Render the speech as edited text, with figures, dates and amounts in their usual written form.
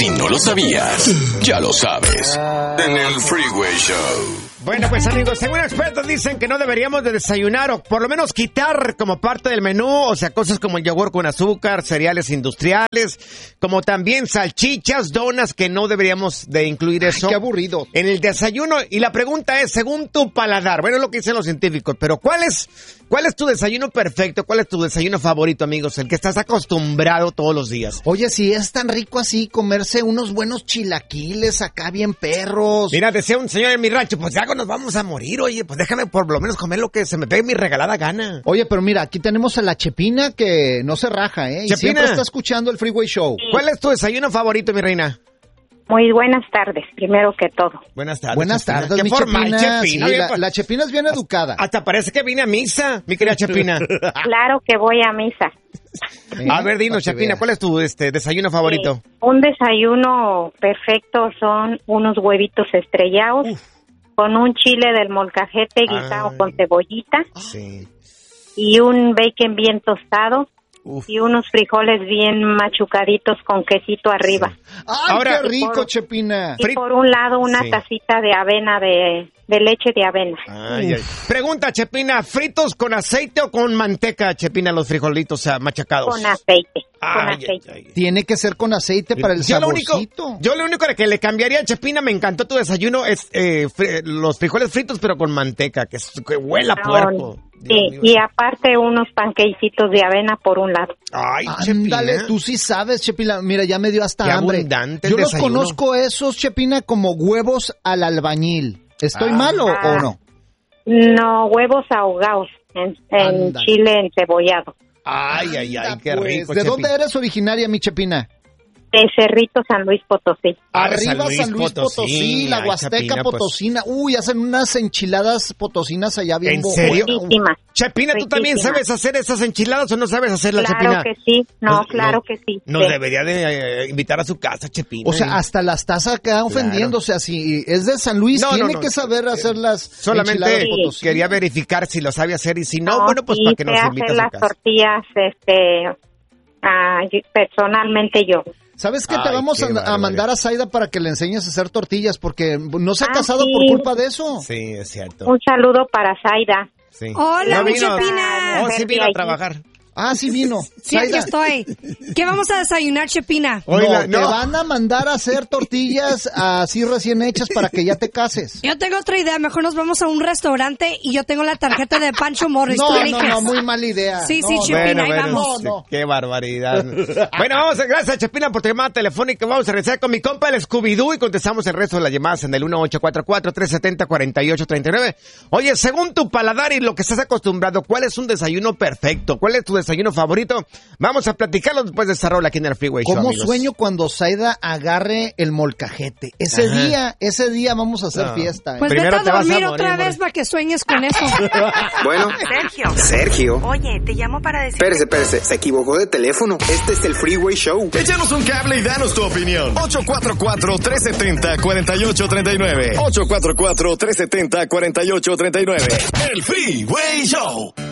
Si no lo sabías, ya lo sabes. En el Freeway Show. Bueno, pues amigos, según expertos dicen que no deberíamos de desayunar o por lo menos quitar como parte del menú, o sea, cosas como el yogur con azúcar, cereales industriales, como también salchichas, donas, que no deberíamos de incluir eso. Qué aburrido. En el desayuno. Y la pregunta es, según tu paladar, bueno, es lo que dicen los científicos, pero ¿cuál es tu desayuno perfecto? ¿Cuál es tu desayuno favorito, amigos? El que estás acostumbrado todos los días. Oye, si es tan rico así comerse unos buenos chilaquiles acá bien perros. Mira, decía un señor en mi rancho, pues ya nos vamos a morir, oye, pues déjame por lo menos comer lo que se me pegue mi regalada gana. Oye, pero mira, aquí tenemos a la Chepina que no se raja, ¿eh? Chepina. Y siempre está escuchando el Freeway Show. Sí. ¿Cuál es tu desayuno favorito, mi reina? Muy buenas tardes, primero que todo. Buenas tardes. Buenas Chepina. tardes, Qué mi formal, Chepina. Chepina. Sí, Oye, la Chepina es bien educada. hasta parece que vine a misa, mi querida Chepina. Claro que voy a misa. A ver, dinos, Para que Chepina, veas. ¿cuál es tu desayuno favorito? Un desayuno perfecto son unos huevitos estrellados con un chile del molcajete guisado Ay. con cebollita Sí. y un bacon bien tostado Uf. y unos frijoles bien machucaditos con quesito arriba. ¡Ay, Ahora- qué rico, Chepina! Y por un lado una Sí. tacita de avena, de leche de avena. Ay, ay. Pregunta, Chepina, ¿fritos con aceite o con manteca, Chepina, los frijolitos machacados? Con aceite. Ay, con ay, aceite. ay. Tiene que ser con aceite para el Yo lo único saborcito. que le cambiaría, Chepina, me encantó tu desayuno, es los frijoles fritos, pero con manteca, que huela a puerco. Dios Sí, mío. y aparte unos panquecitos de avena por un lado. Ay, Chepina. Ándale, tú sí sabes, Chepina. Mira, ya me dio hasta Qué hambre. abundante el Yo los desayuno. conozco esos, Chepina, como huevos al albañil. ¿Estoy malo o no? No, huevos ahogados en Anda. chile encebollado. Ay, ay, ay, Anda, qué pues. rico, ¿De Chepina. dónde eres originaria, mi Chepina? De Cerrito, San Luis Potosí. Arriba San Luis Potosí, la Ay, Huasteca Chepina, pues. Potosina. Uy, hacen unas enchiladas potosinas allá bien ¿En serio? buenas. Riquísimas. Chepina, ¿tú también Riquísima. sabes hacer esas enchiladas o no sabes hacerlas, Claro Chepina? que sí. No, Nos- claro nos- que sí. Nos Sí. debería de invitar a su casa, Chepina. O sea, hasta las estás acá ofendiéndose así. Es de San Luis, No, tiene no, que saber hacer las enchiladas solamente potosinas. quería verificar si lo sabe hacer y si no, bueno, pues sí, para que nos sé invite a hacer su las casa. tortillas, personalmente yo. ¿Sabes qué? Te Ay, vamos qué a bárbaro. mandar a Zaida para que le enseñes a hacer tortillas, porque no se ha Ah, casado sí. por culpa de eso. Sí, es cierto. Un saludo para Zaida. Sí. Hola, No mi vino- Chepina. Oh, sí vino a trabajar. Ah, sí vino. Sí, aquí Zaida, estoy. ¿Qué vamos a desayunar, Chepina? Oiga, no, te van a mandar a hacer tortillas así recién hechas para que ya te cases. Yo tengo otra idea. Mejor nos vamos a un restaurante y yo tengo la tarjeta de Pancho Morris. ¿Tú No, eliges? no, muy mala idea. Sí, No, sí, no. Chepina, ahí vamos. No. Qué barbaridad. Bueno, vamos a gracias, Chepina, por tu llamada telefónica. Vamos a regresar con mi compa, el Scooby-Doo, y contestamos el resto de las llamadas en el 1844-370-4839. Oye, según tu paladar y lo que estás acostumbrado, ¿cuál es un desayuno perfecto? ¿Cuál es tu desayuno favorito? Vamos a platicarlo después de esta rola aquí en el Freeway Show, ¿Cómo amigos. sueño cuando Zaida agarre el molcajete? Ese día vamos a hacer No. fiesta. ¿eh? Pues Primero vete te a vas a dormir morir, otra Morris. vez para que sueñes con eso. Bueno, Sergio. Oye, te llamo para decir... Espérese, se equivocó de teléfono. Este es el Freeway Show. Échanos un cable y danos tu opinión. 844-370-4839. 844-370-4839. El Freeway Show.